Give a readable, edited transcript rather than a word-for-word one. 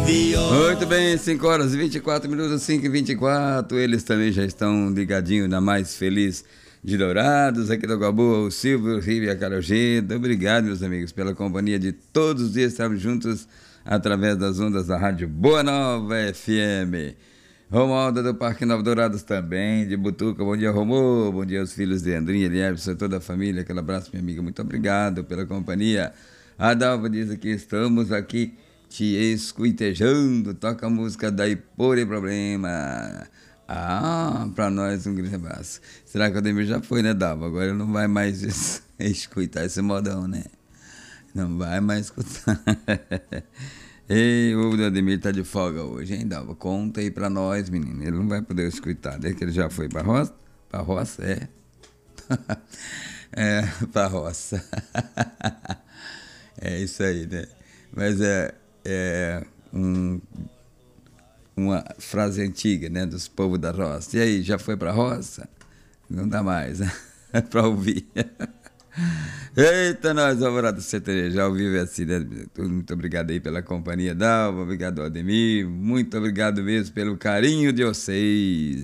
Muito bem, 5 horas e 24 minutos, 5 e 24. Eles também já estão ligadinhos na Mais Feliz de Dourados, aqui da Guaboa, o Silvio, o Rio e a Carogeda. Obrigado, meus amigos, pela companhia de todos os dias. Estamos juntos através das ondas da Rádio Boa Nova FM. Romualdo do Parque Nova Dourados também, de Butuca. Bom dia, Romualdo. Bom dia aos filhos de Andrinha, Elielson, toda a família. Aquele abraço, minha amiga. Muito obrigado pela companhia. A Dalva diz aqui, estamos aqui te escuitejando. Toca a música daí por problema. Ah, pra nós um grande abraço. Será que o Ademir já foi, né, Dalva? Agora ele não vai mais escutar esse modão, né? Não vai mais escutar. Ei, o Ademir tá de folga hoje, hein, Dalva? Conta aí pra nós, menino. Ele não vai poder escutar, desde que ele já foi pra roça? Pra roça, é. É, pra roça. É isso aí, né? Mas uma frase antiga, né, dos povos da roça. E aí, já foi pra roça? Não dá mais, né? Pra ouvir. Eita, nós, Alvorada Sertaneja, ao vivo é assim, né? Muito obrigado aí pela companhia, Dalva, obrigado, Ademir, muito obrigado mesmo pelo carinho de vocês.